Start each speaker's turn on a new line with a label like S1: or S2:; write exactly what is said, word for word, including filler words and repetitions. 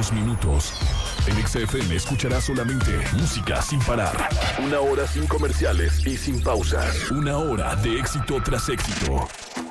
S1: próximos minutos, en X F M escucharás solamente música sin parar. Una hora sin comerciales y sin pausas. Una hora de éxito tras éxito.